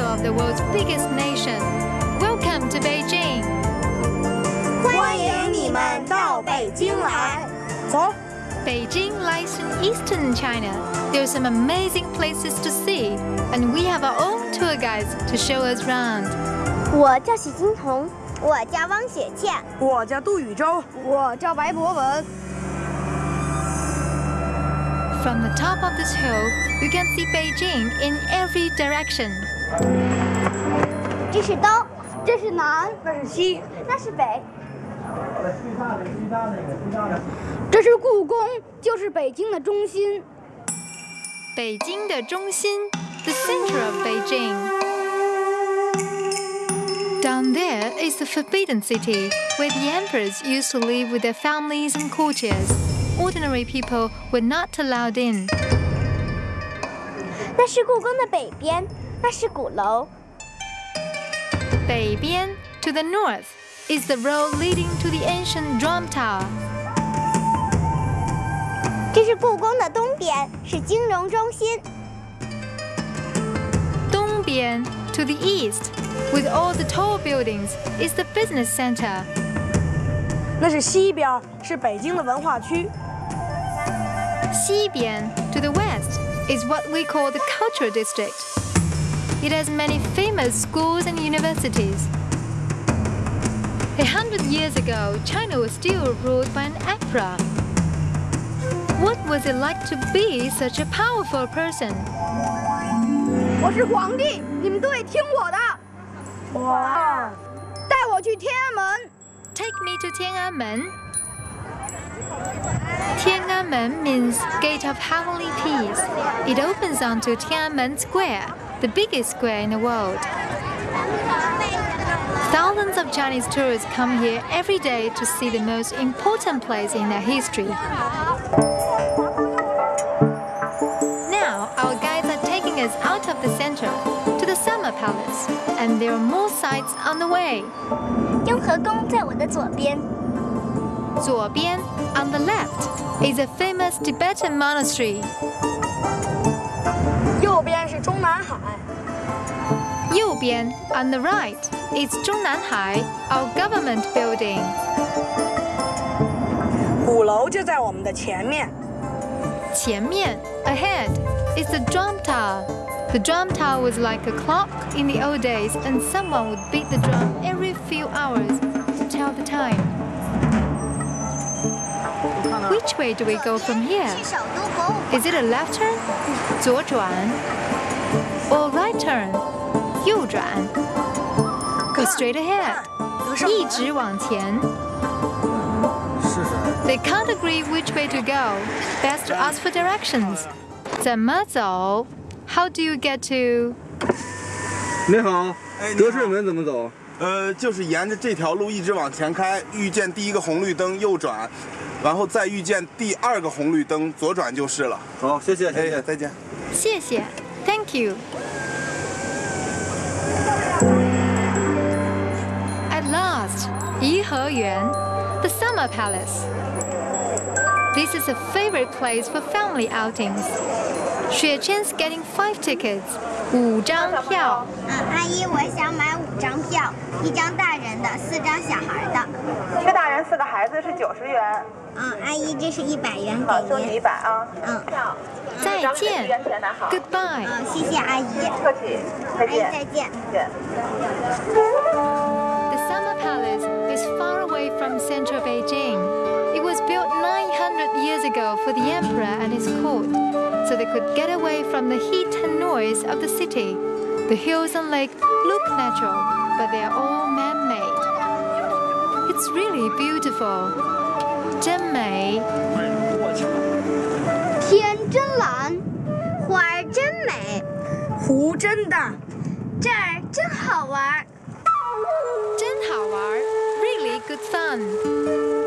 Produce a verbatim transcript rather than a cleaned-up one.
of the world's biggest nation. Welcome to Beijing. 欢迎你们到北京来。走。 Beijing lies in eastern China. There are some amazing places to see, and we have our own tour guides to show us around. 我叫许金童，我叫汪雪倩， 我叫杜宇洲， 我叫白博文。 From the top of this hill, you can see Beijing in every direction. 这是东， 这是南， 那是西， 那是北。 这是故宫，就是北京的中心。 北京的中心 the center of Beijing. Down there is the Forbidden City, where the emperors used to live with their families and courtiers. Ordinary people were not allowed in. 那是故宫的北边，那是鼓楼。 北边 to the north is the road leading to the ancient Drum Tower. 这是故宫的东边，是金融中心。 东边 to the east, with all the tall buildings, is the business center. 那是西边，是北京的文化区。 西边 to the west is what we call the cultural district. It has many famous schools and universities. A hundred years ago, China was still ruled by an emperor. What was it like to be such a powerful person? 我是皇帝，你们都得听我的。 哇！ 带我去天安门。 Take me to Tiananmen. Tiananmen means Gate of Heavenly Peace. It opens onto Tiananmen Square, the biggest square in the world. Thousands of Chinese tourists come here every day to see the most important place in their history. Now, our guides are taking us out of the center to the Summer Palace, and there are more sights on the way. 雍和宫在我的左边。 左边 on the left is a famous Tibetan monastery. 右边是中南海。 右边 on the right is Zhongnanhai, our government building. 鼓楼就在我们的前面。 前面 ahead is the Drum Tower. The drum tower was like a clock in the old days, and someone would beat the drum every few hours to tell the time. Which way do we go from here? 去首都博物馆。 Is it a left turn? 左转 or right turn? 右转 Go straight ahead. 一直往前 They can't agree which way to go. Best to ask for directions. 怎么走 How do you get to? 你好，德顺门怎么走？ 呃，就是沿着这条路一直往前开，遇见第一个红绿灯右转，然后再遇见第二个红绿灯左转就是了。 好，谢谢，谢谢， 再见。 谢谢 Thank you. At last, 颐和园 the Summer Palace. This is a favorite place for family outings. Xue Chen's getting five tickets. 五张票。 嗯，阿姨，我想买五张票，一张大人的，四张小孩的。 一个大人，四个孩子是九十元。 嗯，阿姨，这是一百元好， 给送你一您。 百啊。 嗯， 再见 Goodbye. 嗯，谢谢阿姨。 客气，再阿姨见。 再见。 见。 The Summer Palace is far away from central Beijing. It was built nine hundred years ago for the emperor and his court, so they could get away from the heat and noise of the city. The hills and lake look natural, but they are all man-made. It's really beautiful. 真美。 天真蓝， 花儿真美， 湖真大， 这儿真好玩。 真好玩 Really good fun.